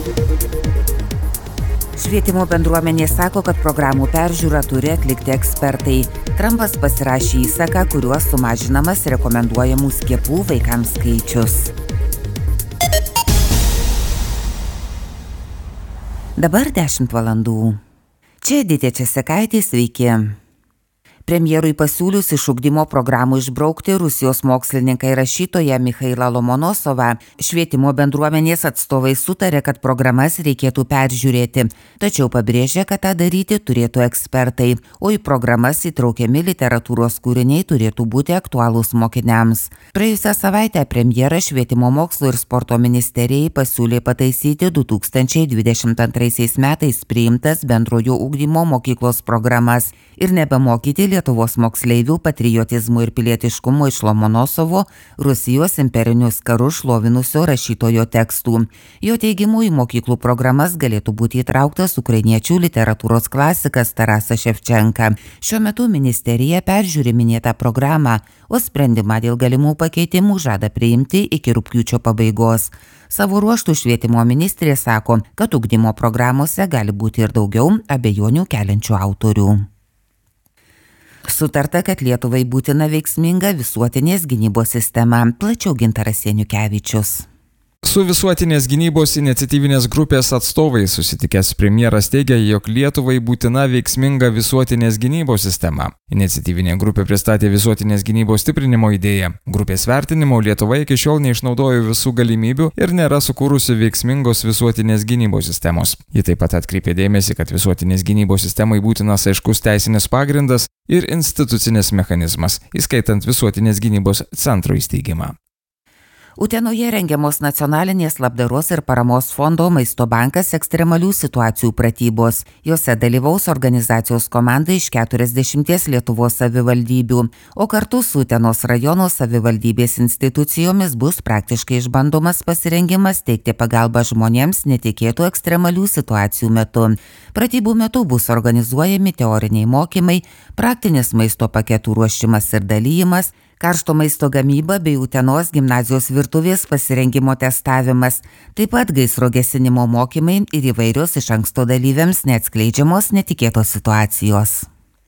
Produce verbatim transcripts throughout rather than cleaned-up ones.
Švietimo bendruomenė sako, kad programų peržiūrą turi atlikti ekspertai. Trumpas pasirašė įsaką, kuriuo sumažinamas rekomenduojamų skiepų vaikams skaičius. Dabar dešimt valandų. Čia Editė Česekaitė, sveiki. Premjerui pasiūlius iš ugdymo programų išbraukti Rusijos mokslininką ir rašytoją Michailą Lomonosovą, švietimo bendruomenės atstovai sutarė, kad programas reikėtų peržiūrėti, tačiau pabrėžė, kad tą daryti turėtų ekspertai, o į programas įtraukiami literatūros kūriniai turėtų būti aktualūs mokiniams. Praėjusią savaitę premjeras švietimo mokslo ir sporto ministerijai pasiūlė pataisyti du tūkstančiai dvidešimt antraisiais metais priimtas bendrojo ugdymo mokyklos programas ir nebemokyti Lietuvos moksleivių patriotizmo ir pilietiškumo iš Lomonosovo Rusijos imperinius karus šlovinusio rašytojo tekstų. Jo teigimu, į mokyklų programas galėtų būti įtrauktas ukrainiečių literatūros klasikas Tarasas Ševčenka. Šiuo metu ministerija peržiūri minėtą programą, o sprendimą dėl galimų pakeitimų žada priimti iki rugpjūčio pabaigos. Savo ruožtų švietimo ministrė sako, kad ugdymo programuose gali būti ir daugiau abejonių keliančių autorių. Sutarta, kad Lietuvai būtina veiksminga visuotinės gynybos sistema. Plačiau Gintaras Janukevičius. Su visuotinės gynybos iniciatyvinės grupės atstovais susitikęs premjeras teigia, jog Lietuvai būtina veiksminga visuotinės gynybos sistema. Iniciatyvinė grupė pristatė visuotinės gynybos stiprinimo idėją. Grupės vertinimo Lietuva iki šiol neišnaudojo visų galimybių ir nėra sukūrusi veiksmingos visuotinės gynybos sistemos. Ji taip pat atkreipė dėmesį, kad visuotinės gynybos sistemai būtinas aiškus teisinis pagrindas ir institucinis mechanizmas, įskaitant visuotinės gynybos centro įsteigimą. Utenoje rengiamos nacionalinės labdaros ir paramos fondo Maisto bankas ekstremalių situacijų pratybos. Jose dalyvaus organizacijos komanda iš keturiasdešimties Lietuvos savivaldybių, o kartu su Utenos rajono savivaldybės institucijomis bus praktiškai išbandomas pasirengimas teikti pagalbą žmonėms netikėtų ekstremalių situacijų metu. Pratybų metu bus organizuojami teoriniai mokymai, praktinis maisto paketų ruošimas ir dalyjimas, karšto maisto gamyba bei Utenos gimnazijos virtuvės pasirengimo testavimas, taip pat gaisro gesinimo mokymai ir įvairios iš anksto dalyviams neatskleidžiamos netikėtos situacijos.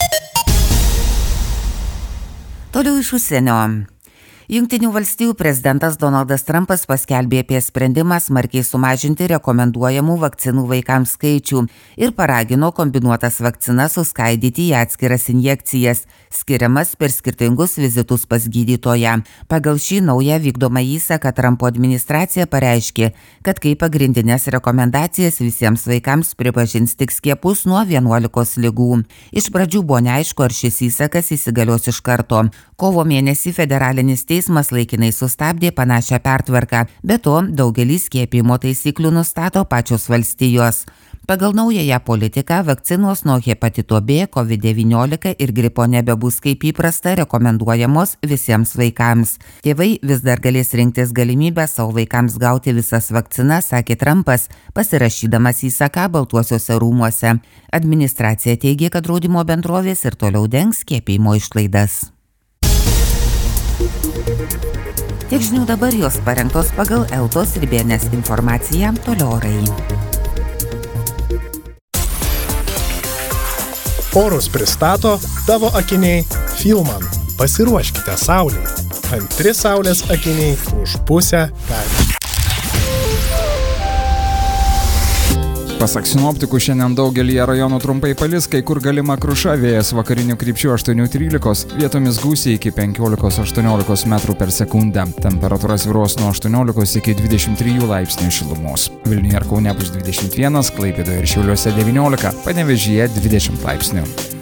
Toliau iš užsienio. Jungtinių valstijų prezidentas Donaldas Trumpas paskelbė apie sprendimą smarkiai sumažinti rekomenduojamų vakcinų vaikams skaičių ir paragino kombinuotas vakcinas suskaidyti į atskiras injekcijas, skiriamas per skirtingus vizitus pas gydytoją. Pagal šį naują vykdomą įsaką Trumpo administracija pareiškė, kad kaip pagrindinės rekomendacijas visiems vaikams pripažins tik skiepus nuo vienuolikos ligų. Iš pradžių buvo neaišku, ar šis įsakas įsigalios iš karto. Kovo mėnesį federalinis teismas laikinai sustabdė panašią pertvarką, be to daugelį skiepijimo taisyklių nustato pačios valstijos. Pagal naująją politiką vakcinos nuo hepatito B, kovid devyniolika ir gripo nebebus kaip įprasta rekomenduojamos visiems vaikams. Tėvai vis dar galės rinktis galimybę savo vaikams gauti visas vakcinas, sakė Trumpas, pasirašydamas įsaką Baltuosiuose rūmuose. Administracija teigė, kad draudimo bendrovės ir toliau dengs skiepijimo išlaidas. Tiek žinių dabar, jos parengtos pagal Eltos ir B N S informaciją, toliau orai. Orus pristato tavo akiniai Filman. Pasiruoškite saulei. Antri saulės akiniai už pusę kainų. Pasak sinoptikų, šiandien daugelyje rajonų trumpai palis, kai kur galima kruša, vėjas vakarinių krypčių aštuoni trylika, vietomis gūsiai iki penkiolika aštuoniolika metrų per sekundę. Temperatūra svyruos nuo aštuoniolikos iki dvidešimt trijų laipsnių šilumos. Vilniuje ir Kaune bus dvidešimt vienas, Klaipėdoje ir Šiauliuose devyniolika, Panevėžyje dvidešimt laipsnių.